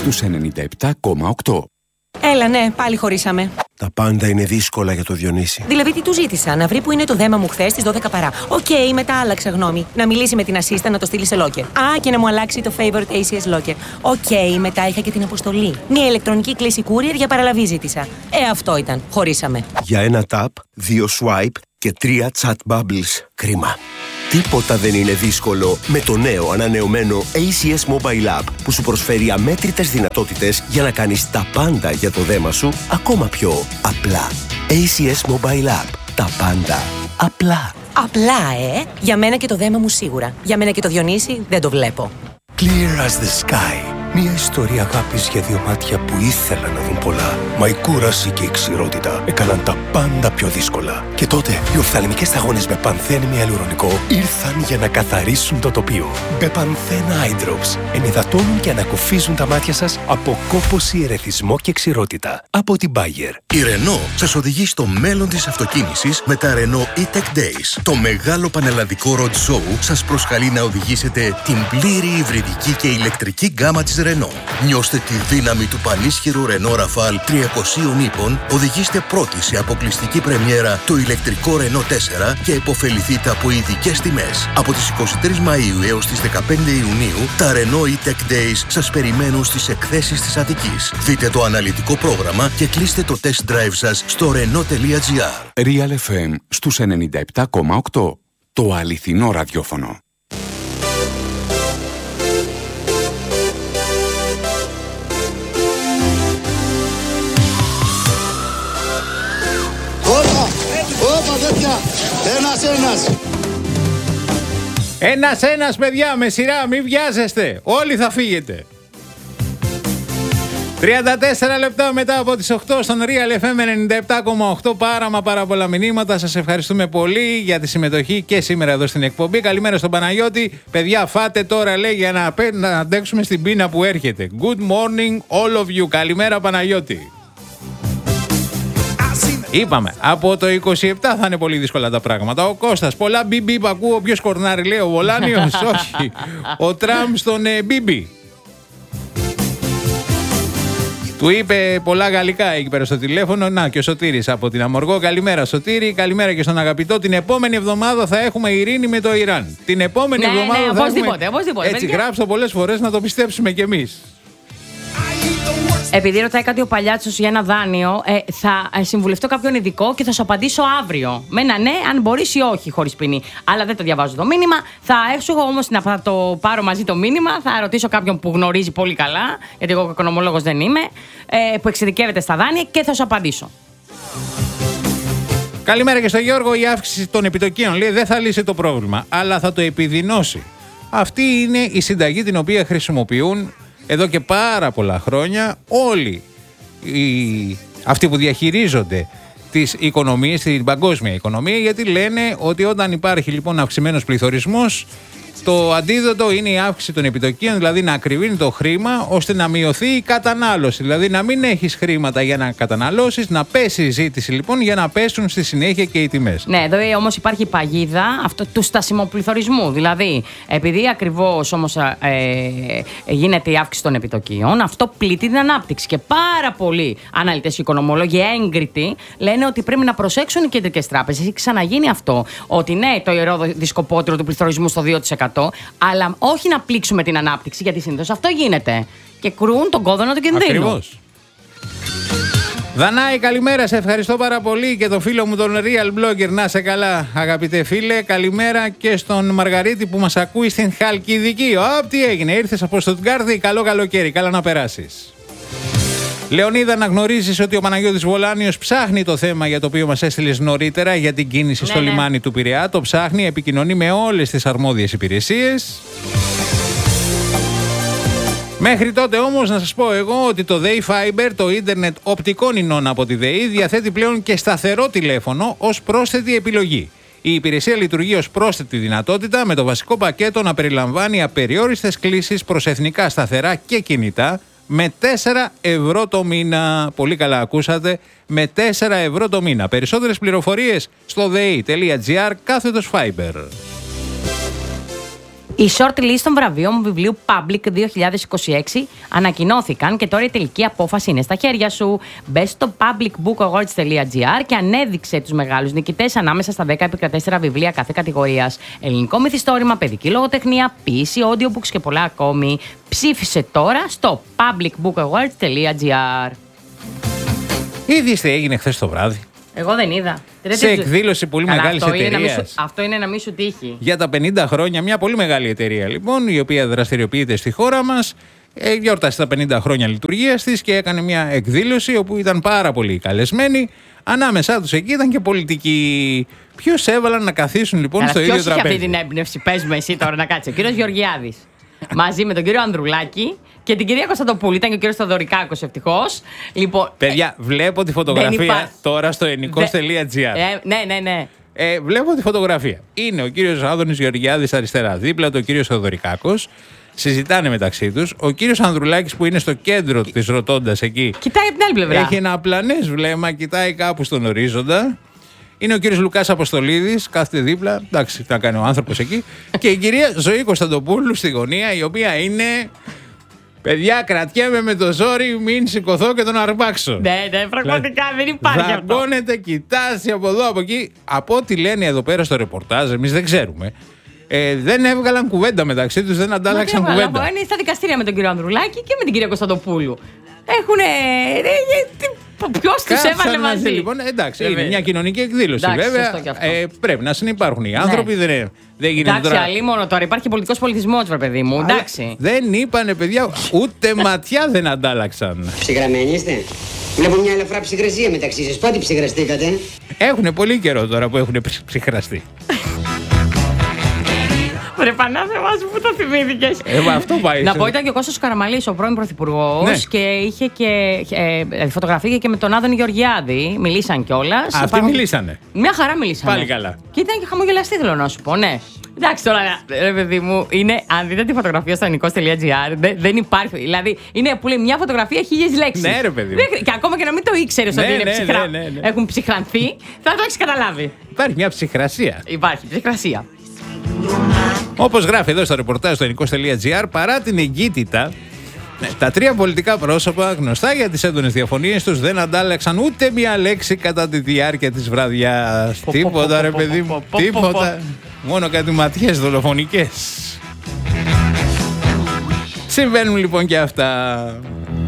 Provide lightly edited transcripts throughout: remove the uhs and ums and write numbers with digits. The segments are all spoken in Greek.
στους 97,8. Έλα, ναι, πάλι χωρίσαμε. Τα πάντα είναι δύσκολα για το Διονύση. Δηλαδή, τι του ζήτησα, να βρει που είναι το δέμα μου χθες στις 12 παρά. Οκ, μετά άλλαξα γνώμη. Να μιλήσει με την assistant να το στείλει σε locker. Και να μου αλλάξει το favorite ACS locker. Οκ, μετά είχα και την αποστολή. Μια ηλεκτρονική κλήση courier για παραλαβή ζήτησα. Αυτό ήταν. Χωρίσαμε. Για ένα tap, 2 swipe και 3 chat bubbles. Κρίμα. Τίποτα δεν είναι δύσκολο με το νέο ανανεωμένο ACS Mobile App που σου προσφέρει αμέτρητες δυνατότητες για να κάνεις τα πάντα για το δέμα σου ακόμα πιο απλά. ACS Mobile App. Τα πάντα απλά. Απλά, Για μένα και το δέμα μου σίγουρα. Για μένα και το Διονύση δεν το βλέπω. Clear as the sky. Μια ιστορία αγάπης για δύο μάτια που ήθελαν να δουν πολλά. Μα η κούραση και η ξηρότητα έκαναν τα πάντα πιο δύσκολα. Και τότε οι οφθαλμικές σταγόνες Μπεπανθέν με ιαλουρονικό ήρθαν για να καθαρίσουν το τοπίο. Μπεπανθέν Eye Drops ενυδατώνουν και ανακουφίζουν τα μάτια σας από κόπωση, ερεθισμό και ξηρότητα. Από την Bayer. Η Renault σας οδηγεί στο μέλλον της αυτοκίνησης με τα Renault E-Tech Days. Το μεγάλο πανελλαδικό road show σας προσκαλεί να οδηγήσετε την πλήρη υβριδική και ηλεκτρική γκάμα της Renault. Νιώστε τη δύναμη του πανίσχυρου Renault Rafale 300 ύπων, οδηγήστε πρώτοι σε αποκλειστική πρεμιέρα το ηλεκτρικό Renault 4 και υποφεληθείτε από ειδικές τιμές. Από τις 23 Μαΐου έως τις 15 Ιουνίου, τα Renault E-Tech Days σας περιμένουν στις εκθέσεις της Αττικής. Δείτε το αναλυτικό πρόγραμμα και κλείστε το test drive σας στο Renault.gr. Real FM στους 97,8. Το αληθινό ραδιόφωνο. Ένας, παιδιά, με σειρά, μην βιάζεστε. Όλοι θα φύγετε. 34 λεπτά μετά από τις 8 στον Real FM 97,8. Πάρα πολλά μηνύματα. Σας ευχαριστούμε πολύ για τη συμμετοχή και σήμερα εδώ στην εκπομπή. Καλημέρα στον Παναγιώτη. Παιδιά, φάτε τώρα, λέει, για να αντέξουμε στην πείνα που έρχεται. Good morning all of you. Καλημέρα, Παναγιώτη. Είπαμε, από το 27 θα είναι πολύ δύσκολα τα πράγματα. Ο Κώστας, πολλά μπιμπι ακούω. Ποιος κορνάρει, λέει, ο Βολάνιος? Όχι. Ο Τραμπ στον μπιμπι. Του είπε πολλά γαλλικά εκεί πέρα στο τηλέφωνο. Να, και ο Σωτήρης από την Αμοργό. Καλημέρα, Σωτήρη. Καλημέρα και στον αγαπητό. Την επόμενη εβδομάδα θα έχουμε ειρήνη με το Ιράν. Την επόμενη εβδομάδα θα οπωσδήποτε. Έτσι, γράψτε πολλές φορές να το πιστέψουμε κι εμείς. Επειδή ρωτάει κάτι ο Παλιάτσος για ένα δάνειο, θα συμβουλευτώ κάποιον ειδικό και θα σου απαντήσω αύριο. Με ένα ναι, αν μπορείς ή όχι, χωρίς ποινή. Αλλά δεν το διαβάζω το μήνυμα. Θα έρθω όμως να το πάρω μαζί το μήνυμα. Θα ρωτήσω κάποιον που γνωρίζει πολύ καλά, γιατί εγώ οικονομολόγος δεν είμαι, που εξειδικεύεται στα δάνεια και θα σου απαντήσω. Καλημέρα και στον Γιώργο. Η αύξηση των επιτοκίων, λέει, δεν θα λύσει το πρόβλημα, αλλά θα το επιδεινώσει. Αυτή είναι η συνταγή την οποία χρησιμοποιούν εδώ και πάρα πολλά χρόνια όλοι αυτοί που διαχειρίζονται τις οικονομίες, την παγκόσμια οικονομία, γιατί λένε ότι όταν υπάρχει λοιπόν αυξημένος πληθωρισμός, το αντίδοτο είναι η αύξηση των επιτοκίων, δηλαδή να ακριβίνει το χρήμα ώστε να μειωθεί η κατανάλωση. Δηλαδή να μην έχεις χρήματα για να καταναλώσεις, να πέσει η ζήτηση λοιπόν για να πέσουν στη συνέχεια και οι τιμές. Ναι, εδώ όμως υπάρχει η παγίδα του στασιμοπληθωρισμού. Δηλαδή, επειδή ακριβώς όμως γίνεται η αύξηση των επιτοκίων, αυτό πλήττει την ανάπτυξη. Και πάρα πολλοί αναλυτές οικονομολόγοι έγκριτοι λένε ότι πρέπει να προσέξουν οι κεντρικές τράπεζες. Έχει ξαναγίνει αυτό. Ότι ναι, το ιερό δισκοπότηρο του πληθωρισμού στο 2%. Αλλά όχι να πλήξουμε την ανάπτυξη, γιατί συνήθως αυτό γίνεται. Και κρούν τον κόδωνα του κινδύνου. Ακριβώς. Δανάη, καλημέρα. Σε ευχαριστώ πάρα πολύ και τον φίλο μου τον Real Blogger. Να σε καλά, αγαπητέ φίλε. Καλημέρα και στον Μαργαρίτη που μας ακούει στην Χαλκιδική. Τι έγινε, ήρθες από Στουτγκάρδη? Καλό καλοκαίρι, καλά να περάσεις. Λεωνίδα, να γνωρίζεις ότι ο Παναγιώτης Βολάνιος ψάχνει το θέμα για το οποίο μας έστειλες νωρίτερα για την κίνηση στο λιμάνι του Πειραιά. Το ψάχνει, επικοινωνεί με όλες τις αρμόδιες υπηρεσίες. Μέχρι τότε όμως να σας πω εγώ ότι το ΔΕΗ Fiber, το ίντερνετ οπτικών ινών από τη ΔΕΗ, διαθέτει πλέον και σταθερό τηλέφωνο ως πρόσθετη επιλογή. Η υπηρεσία λειτουργεί ως πρόσθετη δυνατότητα με το βασικό πακέτο να περιλαμβάνει απεριόριστες κλήσεις προς εθνικά σταθερά και κινητά με 4 ευρώ το μήνα. Πολύ καλά ακούσατε, με 4 ευρώ το μήνα. Περισσότερες πληροφορίες στο dei.gr/Fiber. Οι short list των βραβείων βιβλίου Public 2026 ανακοινώθηκαν και τώρα η τελική απόφαση είναι στα χέρια σου. Μπες στο publicbookawards.gr και ανέδειξε τους μεγάλους νικητές ανάμεσα στα 10 επικρατέστερα βιβλία κάθε κατηγορίας. Ελληνικό μυθιστόρημα, παιδική λογοτεχνία, ποίηση, audiobooks και πολλά ακόμη. Ψήφισε τώρα στο publicbookawards.gr. Είδες τι έγινε χθες το βράδυ? Εγώ δεν είδα. Σε εκδήλωση πολύ μεγάλης εταιρείας. Αυτό είναι να μην σου τύχει. Για τα 50 χρόνια, μια πολύ μεγάλη εταιρεία λοιπόν, η οποία δραστηριοποιείται στη χώρα μας, γιόρτασε τα 50 χρόνια λειτουργίας της και έκανε μια εκδήλωση όπου ήταν πάρα πολύ καλεσμένοι. Ανάμεσά τους εκεί ήταν και πολιτικοί. Ποιους έβαλαν να καθίσουν λοιπόν στο ίδιο τραπέζι? Ποιος είχε αυτή την έμπνευση, πες με εσύ τώρα να κάτσει? Ο κύριος Γεωργιάδης μαζί με τον κύριο Ανδρουλάκη και την κυρία Κωνσταντοπούλου. Ήταν και ο κύριος Θοδωρικάκος, ευτυχώς. Λοιπόν, παιδιά, βλέπω τη φωτογραφία τώρα στο ενικός.gr. Ναι. Βλέπω τη φωτογραφία. Είναι ο κύριος Άδωνης Γεωργιάδης αριστερά, δίπλα του ο κύριος Θοδωρικάκος. Συζητάνε μεταξύ τους. Ο κύριος Ανδρουλάκης που είναι στο κέντρο της ροτόντας εκεί. Κοιτάει από την άλλη πλευρά. Έχει ένα απλανές βλέμμα, κοιτάει κάπου στον ορίζοντα. Είναι ο κύριος Λουκάς Αποστολίδης, κάθεται δίπλα. Εντάξει, τι να κάνει ο άνθρωπος εκεί. Και η κυρία Ζωή Κωνσταντοπούλου στη γωνία, η οποία είναι. Παιδιά, κρατιέμαι με το ζόρι, μην σηκωθώ και τον αρπάξω. Ναι, πραγματικά δεν υπάρχει αυτό. Δαγκώνεται, κοιτάζει από εδώ, από εκεί. Από ό,τι λένε εδώ πέρα στο ρεπορτάζ, εμείς δεν ξέρουμε. Δεν έβγαλαν κουβέντα μεταξύ τους, δεν αντάλλαξαν κουβέντα. Είναι στα δικαστήρια με τον κύριο Ανδρουλάκη και με την κυρία Κωνσταντοπούλου. Έχουνε. Ποιος τους έβαλε μαζί? Λοιπόν, εντάξει, είναι μια κοινωνική εκδήλωση. Εντάξει, βέβαια. Πρέπει να συνυπάρχουν οι άνθρωποι. Ναι. Δεν γίνεται εντάξει, τώρα. αλίμονο τώρα. Υπάρχει πολιτικός πολιτισμός, βρε παιδί μου. Εντάξει. Δεν είπανε, παιδιά, ούτε ματιά δεν αντάλλαξαν. Ψυγραμμένοι είστε? Βλέπω μια ελαφρά ψυχρασία μεταξύ σας. Πότε ψυχραστήκατε? Έχουν πολύ καιρό τώρα που έχουν ψυχραστεί. Βρε Πανάθεμά σου, πού το θυμήθηκες? Αυτό πάει. Να πω, ήταν και ο Κώστας Καραμαλής, ο πρώην πρωθυπουργός, ναι. Και είχε και φωτογραφία και με τον Άδωνη Γεωργιάδη. Μιλήσαν κιόλας. Αυτοί μιλήσανε. Μια χαρά μιλήσανε. Πάλι καλά. Και ήταν και χαμογελαστή, θέλω να σου πω, ναι. Εντάξει τώρα, ρε παιδί μου, είναι, αν δείτε τη φωτογραφία στο ενικός.gr, δεν υπάρχει. Δηλαδή, είναι που λέει μια φωτογραφία 1000 λέξεις. Ναι, ρε παιδί μου. Και ακόμα και να μην το ήξερες ότι είναι ψυχρά. Ναι. Έχουν ψυχρανθεί, θα το έχεις καταλάβει. Υπάρχει μια ψυχρασία. Υπάρχει ψυχρασία. Όπως γράφει εδώ στο ρεπορτάζ στο ενικός.gr, παρά την εγκύτητα, τα τρία πολιτικά πρόσωπα, γνωστά για τις έντονες διαφωνίες τους, δεν αντάλλαξαν ούτε μία λέξη κατά τη διάρκεια της βραδιάς. Τίποτα, ρε παιδί μου, τίποτα. Μόνο κάτι ματιές δολοφονικές. Συμβαίνουν λοιπόν και αυτά.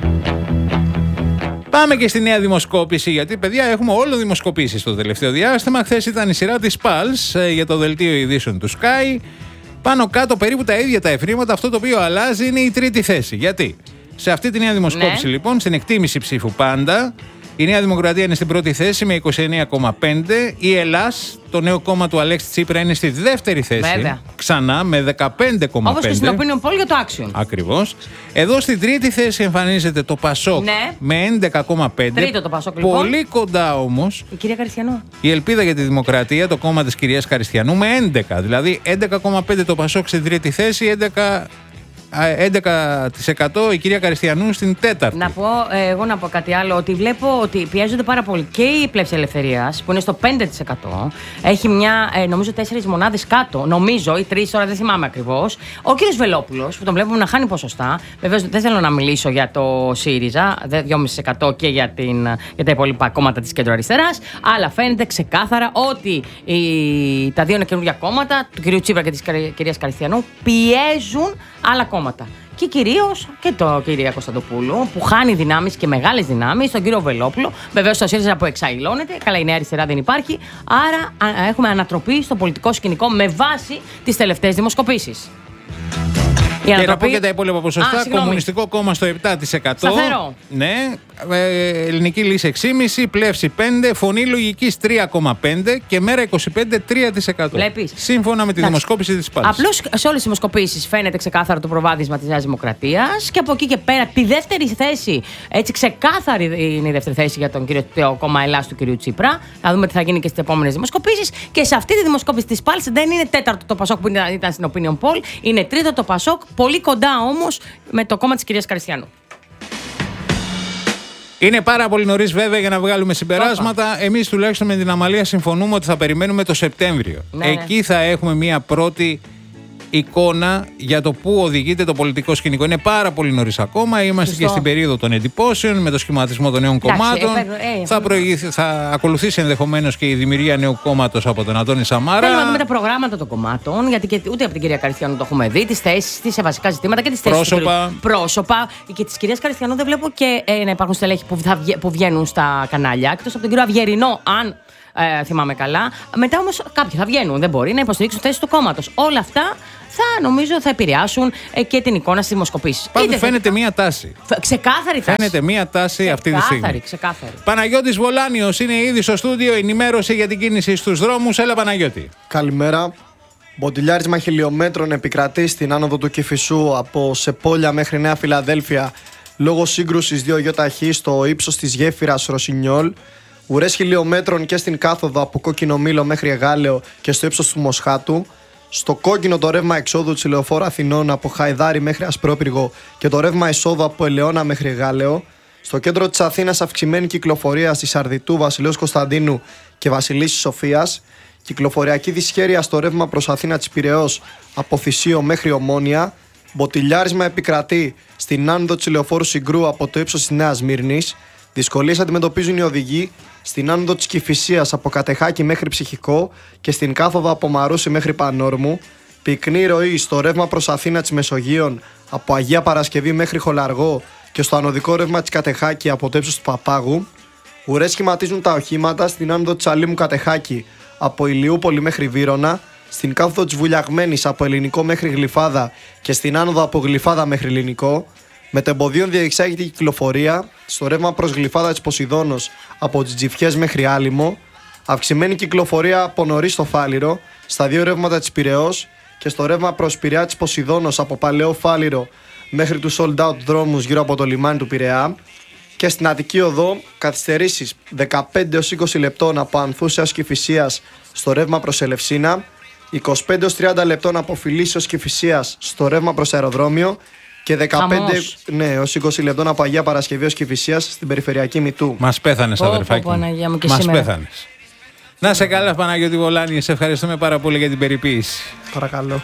Πάμε και στη νέα δημοσκόπηση, γιατί παιδιά έχουμε όλο δημοσκοπήσεις το τελευταίο διάστημα. Χθες ήταν η σειρά της Pulse για το δελτίο ειδήσεων του Sky. Πάνω κάτω περίπου τα ίδια τα ευρήματα. Αυτό το οποίο αλλάζει είναι η τρίτη θέση. Γιατί σε αυτή τη νέα δημοσκόπηση λοιπόν, στην εκτίμηση ψήφου πάντα, η Νέα Δημοκρατία είναι στην πρώτη θέση με 29,5. Η Ελλάς, το νέο κόμμα του Αλέξη Τσίπρα, είναι στη δεύτερη θέση. Βέβαια. Ξανά με 15,5. Όπως και στην opinion poll για το Action. Ακριβώς. Εδώ στην τρίτη θέση εμφανίζεται το Πασόκ, ναι, με 11,5. Τρίτο το Πασόκ λοιπόν. Πολύ κοντά όμως η κυρία Καριστιανού. Η Ελπίδα για τη Δημοκρατία, το κόμμα της κυρίας Καριστιανού, με 11. Δηλαδή 11,5 το Πασόκ στην τρίτη θέση, 11% η κυρία Καριστιανού στην τέταρτη. Να πω, εγώ να πω κάτι άλλο, ότι βλέπω ότι πιέζονται πάρα πολύ και η Πλεύση Ελευθερίας που είναι στο 5%. Έχει μια, νομίζω 4 μονάδες κάτω, νομίζω, ή 3, τώρα δεν θυμάμαι ακριβώς. Ο κύριος Βελόπουλος, που τον βλέπουμε να χάνει ποσοστά. Βεβαίως δεν θέλω να μιλήσω για το ΣΥΡΙΖΑ, 2,5% και για τα υπόλοιπα κόμματα της κεντροαριστεράς. Αλλά φαίνεται ξεκάθαρα ότι τα δύο είναι καινούργια κόμματα, του κυρίου Τσίπρα και της κυρίας Καριστιανού, πιέζουν άλλα κόμματα. Και κυρίως και το κυρία Κωνσταντοπούλου, που χάνει δυνάμεις και μεγάλες δυνάμεις, τον κύριο Βελόπουλο. Βεβαίως το ΣΥΡΙΖΑ που εξαϊλώνεται. Καλά, η νέα αριστερά δεν υπάρχει. Άρα έχουμε ανατροπή στο πολιτικό σκηνικό με βάση τις τελευταίες δημοσκοπήσεις. Και να πω και τα υπόλοιπα ποσοστά. Κομμουνιστικό κόμμα στο 7%. Σταθερό. Ναι. Ελληνική Λύση 6,5%. Πλεύση 5%. Φωνή Λογικής 3,5%. Και Μέρα 25% 3%. Βλέπεις. Σύμφωνα με τη δημοσκόπηση της Pulse. Απλώς σε όλες τις δημοσκοπήσεις φαίνεται ξεκάθαρο το προβάδισμα της Νέας Δημοκρατίας. Και από εκεί και πέρα τη δεύτερη θέση. Έτσι ξεκάθαρη είναι η δεύτερη θέση για τον κύριο κόμμα Ελλάς του κυρίου Τσίπρα. Να δούμε τι θα γίνει και στις επόμενες δημοσκοπήσεις. Και σε αυτή τη δημοσκόπηση της Pulse δεν είναι τέταρτο το Πασόκ που ήταν στην opinion poll. Είναι τρίτο το Πασόκ. Πολύ κοντά όμως με το κόμμα της κυρίας Καριστιανού. Είναι πάρα πολύ νωρίς βέβαια για να βγάλουμε συμπεράσματα. Εμείς τουλάχιστον με την Αμαλία συμφωνούμε ότι θα περιμένουμε το Σεπτέμβριο. Ναι. Εκεί θα έχουμε μια πρώτη εικόνα για το πού οδηγείται το πολιτικό σκηνικό. Είναι πάρα πολύ νωρίς ακόμα. Είμαστε και στην περίοδο των εντυπώσεων, με το σχηματισμό των νέων κομμάτων. Θα ακολουθήσει ενδεχομένως και η δημιουργία νέου κόμματος από τον Αντώνη Σαμάρα. Θέλουμε να δούμε τα προγράμματα των κομμάτων, γιατί και ούτε από την κυρία Καριστιανού το έχουμε δει, τις θέσεις της σε βασικά ζητήματα και τις θέσεις πρόσωπα. Και της κυρίας Καριστιανού δεν βλέπω και να υπάρχουν στελέχη που βγαίνουν στα κανάλια, εκτός από τον κύριο Αυγερινό, αν θυμάμαι καλά. Μετά όμως κάποιοι θα βγαίνουν, δεν μπορεί να υποστηρίξουν θέσεις του κόμματος. Όλα αυτά νομίζω θα επηρεάσουν και την εικόνα στις δημοσκοπήσεις. Πάντως φαίνεται μία τάση. Ξεκάθαρη τάση. Φαίνεται μία τάση αυτή τη στιγμή. Ξεκάθαρη. Παναγιώτης Βολάνιος είναι ήδη στο στούντιο, ενημέρωση για την κίνηση στους δρόμους. Έλα Παναγιώτη. Καλημέρα. Μποτιλιάρισμα χιλιόμετρων επικρατεί στην άνοδο του Κηφισού από Σεπόλια μέχρι Νέα Φιλαδέλφια λόγω σύγκρουσης δύο ΙΟΤΑΧ στο ύψος της γέφυρας Ροσινιόλ. Ουρές χιλιόμετρων και στην κάθοδο από Κόκκινο Μήλο μέχρι Εγάλεο και στο ύψος του Μοσχάτου. Στο κόκκινο το ρεύμα εξόδου της Λεωφόρου Αθηνών από Χαϊδάρι μέχρι Ασπρόπυργο και το ρεύμα εισόδου από Ελαιώνα μέχρι Εγάλεο. Στο κέντρο της Αθήνας αυξημένη κυκλοφορία στη Σαρδιτού, Βασιλέως Κωνσταντίνου και Βασιλίσσης Σοφίας. Κυκλοφοριακή δυσχέρεια στο ρεύμα προς Αθήνα της Πειραιώς από Θησίο μέχρι Ομόνια. Μποτιλιάρισμα επικρατεί στην άνοδο της Λεωφόρου Συγκρού από το ύψος της Νέας Μύρνης. Δυσκολίες αντιμετωπίζουν οι οδηγοί στην άνοδο της Κηφισίας από Κατεχάκη μέχρι Ψυχικό και στην κάθοδο από Μαρούσι μέχρι Πανόρμου. Πυκνή ροή στο ρεύμα προς Αθήνα της Μεσογείων από Αγία Παρασκευή μέχρι Χολαργό και στο ανωδικό ρεύμα της Κατεχάκη από το ύψος του Παπάγου. Ουρές σχηματίζουν τα οχήματα στην άνοδο της Αλήμου Κατεχάκη από Ηλιούπολη μέχρι Βύρωνα, στην κάθοδο της Βουλιαγμένης από Ελληνικό μέχρι Γλυφάδα και στην άνοδο από Γλυφάδα μέχρι Ελληνικό. Μετεμποδίων διεξάγεται η κυκλοφορία στο ρεύμα προς Γλυφάδα της Ποσειδώνος από τις Τζιφιές μέχρι Άλυμο. Αυξημένη κυκλοφορία από νωρίς στο Φάληρο, στα δύο ρεύματα της Πειραιώς και στο ρεύμα προς Πειραιά της Ποσειδώνος από Παλαιό Φάληρο μέχρι τους sold out δρόμους γύρω από το λιμάνι του Πειραιά. Και στην Αττική Οδό καθυστερήσεις 15 έως 20 λεπτών από Ανθούς έως Κηφισίας στο ρεύμα προς Ελευσίνα, 25 έως 30 λεπτών από Φιλίσσης έως Κηφισίας στο ρεύμα προς αεροδρόμιο και 15 έως 20 λεπτών από Αγία Παρασκευή ως Κηφισίας στην περιφερειακή Μητού. Μας πέθανες αδερφάκι μου. Μας πέθανες. Να σε καλά Παναγιώτη Βολάνη, σε ευχαριστούμε πάρα πολύ για την περιποίηση. Παρακαλώ.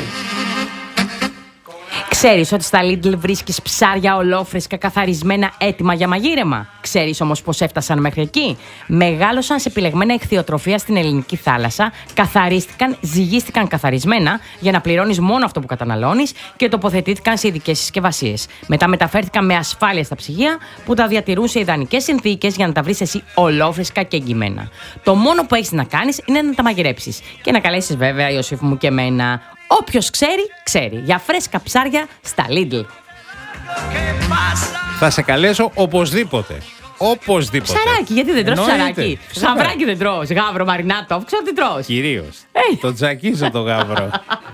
Ξέρεις ότι στα Lidl βρίσκεις ψάρια ολόφρεσκα καθαρισμένα έτοιμα για μαγείρεμα. Ξέρεις όμως πώς έφτασαν μέχρι εκεί? Μεγάλωσαν σε επιλεγμένα ηχθειοτροφία στην ελληνική θάλασσα, καθαρίστηκαν, ζυγίστηκαν καθαρισμένα για να πληρώνεις μόνο αυτό που καταναλώνεις και τοποθετήθηκαν σε ειδικές συσκευασίες. Μετά μεταφέρθηκαν με ασφάλεια στα ψυγεία που τα διατηρούν σε ιδανικές συνθήκες για να τα βρεις εσύ ολόφρεσκα και εγγυημένα. Το μόνο που έχεις να κάνεις είναι να τα μαγειρέψεις και να καλέσεις βέβαια Ιωσήφ μου και εμένα. Όποιος ξέρει, ξέρει. Για φρέσκα ψάρια στα Lidl. Θα σε καλέσω οπωσδήποτε. Οπωσδήποτε. Ψαράκι, γιατί δεν τρως ψαράκι? Γαβράκι δεν τρως. Γάβρο μαρινάτο, ξέρω τι τρως. Κυρίως. Το τζακίζω το γάβρο.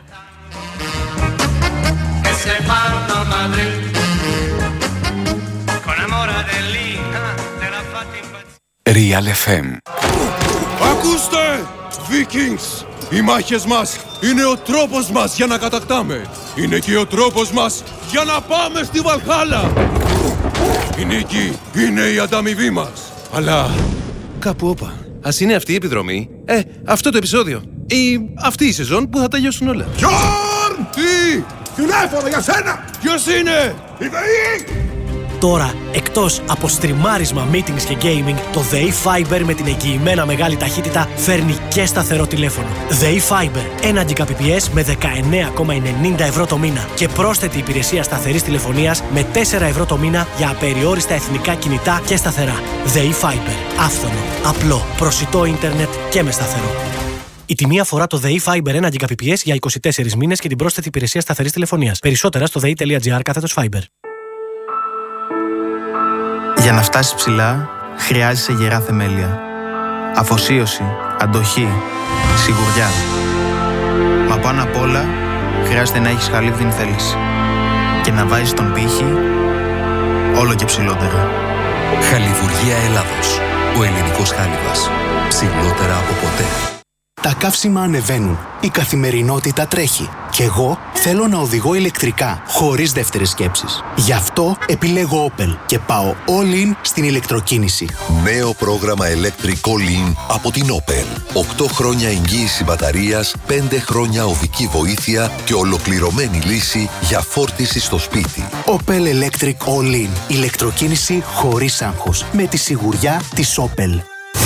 Real FM. Ακούστε, Vikings! Οι μάχες μας είναι ο τρόπος μας για να κατακτάμε. Είναι και ο τρόπος μας για να πάμε στη Βαλχάλα. Η νίκη είναι η ανταμοιβή μας. Αλλά κάπου όπα. Ας είναι αυτή η επιδρομή. Αυτό το επεισόδιο. Ή αυτή η σεζόν που θα τελειώσουν όλα. Γιόρν! Τι! Τηλέφωνο για σένα! Ποιος είναι? Η ΔΕΗ! Τώρα, εκτός από στριμάρισμα, meetings και gaming, το ΔΕΗ Fiber με την εγγυημένα μεγάλη ταχύτητα φέρνει και σταθερό τηλέφωνο. ΔΕΗ Fiber, 1 Gbps με 19,90 ευρώ το μήνα και πρόσθετη υπηρεσία σταθερής τηλεφωνίας με 4 ευρώ το μήνα για απεριόριστα εθνικά κινητά και σταθερά. ΔΕΗ Fiber, άφθονο, απλό, προσιτό ίντερνετ και με σταθερό. Η τιμή αφορά το ΔΕΗ Fiber 1 Gbps για 24 μήνες και την πρόσθετη υπηρεσία σταθερής τηλεφωνίας. Περισσότερα στο dei.gr/fiber. Για να φτάσεις ψηλά, χρειάζεσαι γερά θεμέλια. Αφοσίωση, αντοχή, σιγουριά. Μα πάνω απ' όλα, χρειάζεται να έχεις χαλίβδινη θέληση. Και να βάζεις τον πύχη όλο και ψηλότερα. Χαλιβουργία Ελλάδος. Ο ελληνικός χάλιβας. Ψηλότερα από ποτέ. Τα καύσιμα ανεβαίνουν. Η καθημερινότητα τρέχει. Κι εγώ θέλω να οδηγώ ηλεκτρικά, χωρίς δεύτερες σκέψεις. Γι' αυτό επιλέγω Opel και πάω all in στην ηλεκτροκίνηση. Νέο πρόγραμμα Electric All In από την Opel. 8 χρόνια εγγύηση μπαταρίας, 5 χρόνια οδική βοήθεια και ολοκληρωμένη λύση για φόρτιση στο σπίτι. Opel Electric All In. Ηλεκτροκίνηση χωρίς άγχος. Με τη σιγουριά της Opel.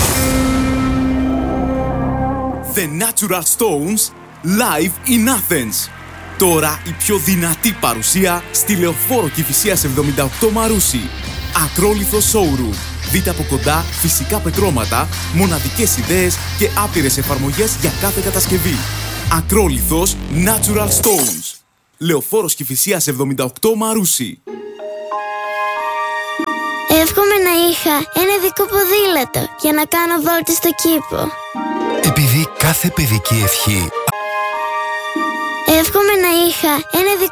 The Natural Stones live in Athens. Τώρα η πιο δυνατή παρουσία στη Λεωφόρο Κηφισίας 78 Μαρούσι. Ακρόλιθος showroom. Δείτε από κοντά φυσικά πετρώματα, μοναδικές ιδέες και άπειρες εφαρμογές για κάθε κατασκευή. Ακρόλιθος Natural Stones. Λεωφόρος Κηφισίας 78 Μαρούσι. Εύχομαι να είχα ένα δικό ποδήλατο για να κάνω βόλτες στο κήπο. Επειδή κάθε παιδική ευχή... Εύχομαι να είχα ένα δικό